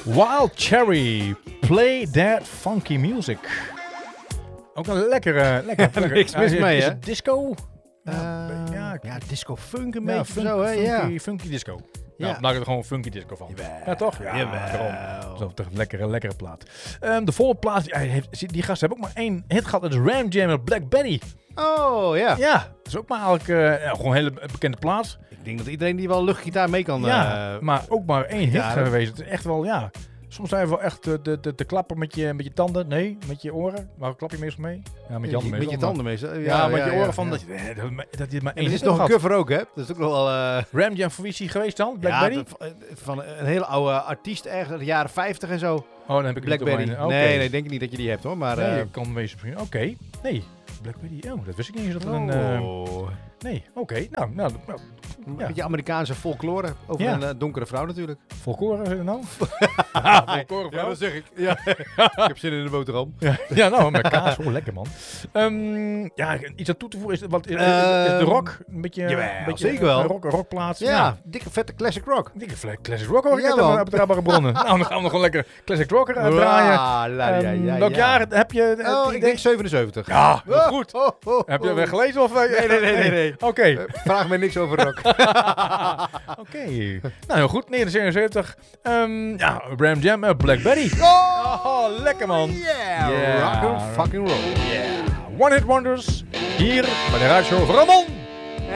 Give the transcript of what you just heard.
Wild Cherry, Play That Funky Music. Ook een lekkere... Niks mis mee, is hè? het disco? Ja, disco funk een Ja, beetje zo, hè? Ja. funky disco. Ja. Nou, maak er gewoon funky disco van. Jawel. Ja, toch? Daarom. Zo, toch een lekkere plaat. De volgende plaat, die gasten hebben ook maar één hit gehad. Dat is Ram Jam met Black Betty. Oh, ja. Ja, dat is ook maar eigenlijk gewoon een hele bekende plaat. Ik denk dat iedereen die wel luchtgitaar mee kan... Maar ook maar één hit gitaren. geweest. Het is echt wel, ja... Soms zijn we wel echt te klappen met je tanden. Nee, met je oren. Waar klap je meestal mee? Ja, met je handen met meestal. je tanden meestal. Ja, met je oren van ja. dat je het maar En één er hit is nog een had. cover ook, hè? Dat is ook nog wel... Ram Jam, voor wie is die geweest dan? Black Betty? Van een hele oude artiest ergens uit de jaren 50 en zo. Oh, dan heb ik Black het niet Betty. op mijn- Nee, oké. nee, denk ik niet dat je die hebt, hoor. Maar... Nee, kan wezen misschien. Oké. Nee. Black Betty. Oh, dat wist ik niet eens dat er een... Nee. Oké. Nou, Een ja. beetje Amerikaanse folklore. Over Ja. een donkere vrouw natuurlijk. volkoren is het nou? Volkoren vrouw. zeg ik. Ja. Ik heb zin in de boterham. Ja, nou, met kaas. Oh, lekker man. Ja, iets aan toe te voegen. Is de rock een beetje... Jawel, een beetje zeker wel. Een rockplaats. Ja, dikke vette classic rock. Dikke classic rock hoor ik Ja, net man. op betrouwbare bronnen. Nou, dan gaan we nog een lekker classic rocker draaien. Welk jaar heb je... Oh, ik denk 77. Ja, heel goed. Oh. Heb je weer gelezen of... Nee. Oké. Vraag mij niks over rock. Oké. Nou, heel goed. 1977. Ja, Ram Jam, Black Betty. Oh, lekker man. Yeah, Yeah. rock and fucking roll. Yeah. One Hit Wonders. Hier bij de raadshow van Ramon.